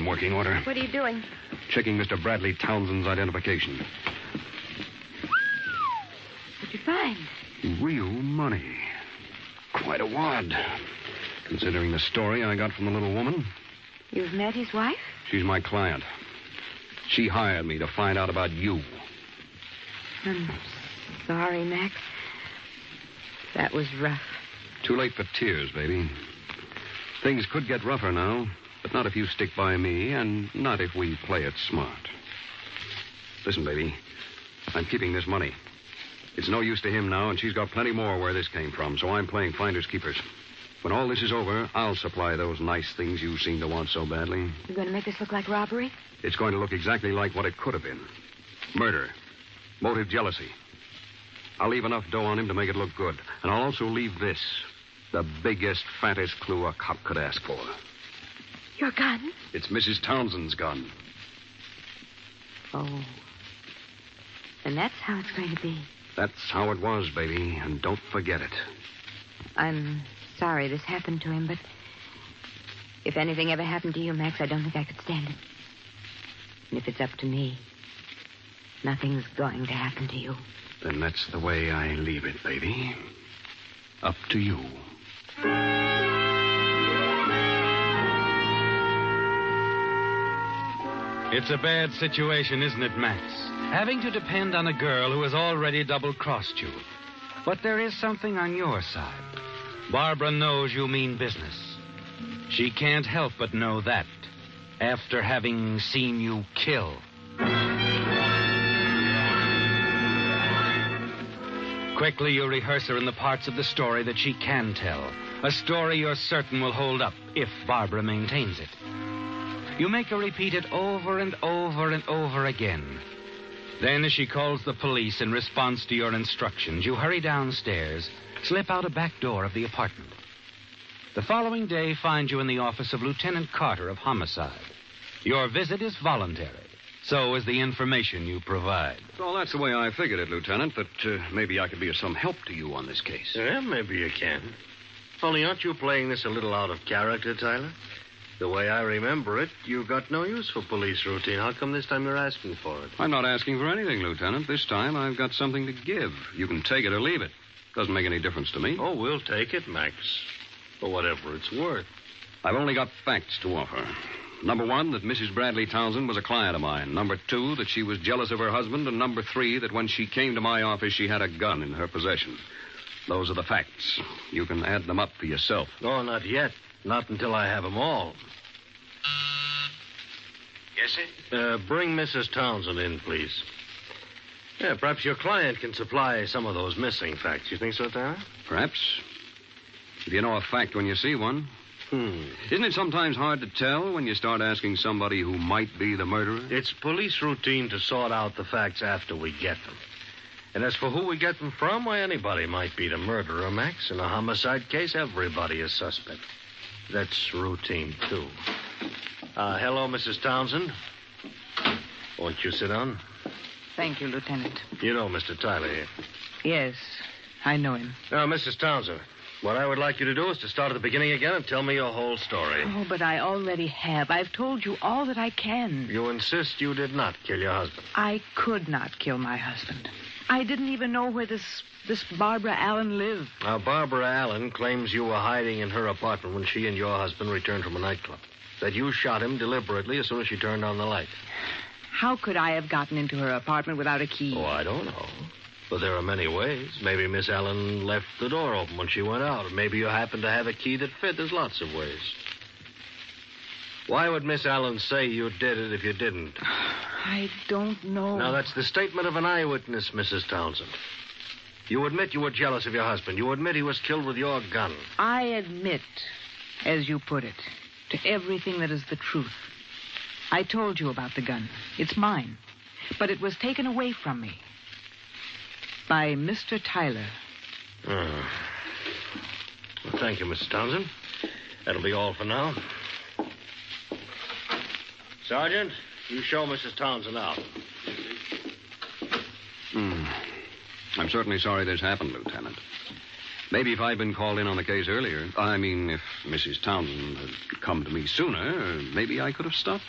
working order. What are you doing? Checking Mr. Bradley Townsend's identification. What'd you find? Real money. Quite a wad. Considering the story I got from the little woman. You've met his wife? She's my client. She hired me to find out about you. I'm sorry, Max. That was rough. Too late for tears, baby. Things could get rougher now, but not if you stick by me, and not if we play it smart. Listen, baby, I'm keeping this money. It's no use to him now, and she's got plenty more where this came from, so I'm playing finders keepers. When all this is over, I'll supply those nice things you seem to want so badly. You're going to make this look like robbery? It's going to look exactly like what it could have been. Murder. Motive jealousy. I'll leave enough dough on him to make it look good. And I'll also leave this. The biggest, fattest clue a cop could ask for. Your gun? It's Mrs. Townsend's gun. Oh. And that's how it's going to be. That's how it was, baby, and don't forget it. I'm sorry this happened to him, but if anything ever happened to you, Max, I don't think I could stand it. And if it's up to me, nothing's going to happen to you. Then that's the way I leave it, baby. Up to you. It's a bad situation, isn't it, Max? Having to depend on a girl who has already double-crossed you. But there is something on your side. Barbara knows you mean business. She can't help but know that after having seen you kill. Quickly, you rehearse her in the parts of the story that she can tell. A story you're certain will hold up if Barbara maintains it. You make her repeat it over and over and over again. Then, as she calls the police in response to your instructions, you hurry downstairs, slip out a back door of the apartment. The following day finds you in the office of Lieutenant Carter of Homicide. Your visit is voluntary. So is the information you provide. Well, that's the way I figured it, Lieutenant, that maybe I could be of some help to you on this case. Yeah, maybe you can. Only aren't you playing this a little out of character, Tyler? The way I remember it, you've got no use for police routine. How come this time you're asking for it? I'm not asking for anything, Lieutenant. This time I've got something to give. You can take it or leave it. Doesn't make any difference to me. Oh, we'll take it, Max. For whatever it's worth. I've only got facts to offer. Number one, that Mrs. Bradley Townsend was a client of mine. Number two, that she was jealous of her husband. And number three, that when she came to my office, she had a gun in her possession. Those are the facts. You can add them up for yourself. No, not yet. Not until I have them all. Yes, sir? Bring Mrs. Townsend in, please. Yeah, perhaps your client can supply some of those missing facts. You think so, Tyler? Perhaps. If you know a fact when you see one. Isn't it sometimes hard to tell when you start asking somebody who might be the murderer? It's police routine to sort out the facts after we get them. And as for who we get them from, why, anybody might be the murderer, Max. In a homicide case, everybody is suspect. That's routine, too. Hello, Mrs. Townsend. Won't you sit down? Thank you, Lieutenant. You know Mr. Tyler here. Yes, I know him. Now, Mrs. Townsend, what I would like you to do is to start at the beginning again and tell me your whole story. Oh, but I already have. I've told you all that I can. You insist you did not kill your husband. I could not kill my husband. I didn't even know where this Barbara Allen lived. Now, Barbara Allen claims you were hiding in her apartment when she and your husband returned from a nightclub. That you shot him deliberately as soon as she turned on the light. How could I have gotten into her apartment without a key? Oh, I don't know. But there are many ways. Maybe Miss Allen left the door open when she went out. Or maybe you happened to have a key that fit. There's lots of ways. Why would Miss Allen say you did it if you didn't? I don't know. Now, that's the statement of an eyewitness, Mrs. Townsend. You admit you were jealous of your husband. You admit he was killed with your gun. I admit, as you put it, to everything that is the truth. I told you about the gun. It's mine. But it was taken away from me. By Mr. Tyler. Well, thank you, Mrs. Townsend. That'll be all for now. Sergeant, you show Mrs. Townsend out. I'm certainly sorry this happened, Lieutenant. Maybe if I'd been called in on the case earlier, if Mrs. Townsend had come to me sooner, maybe I could have stopped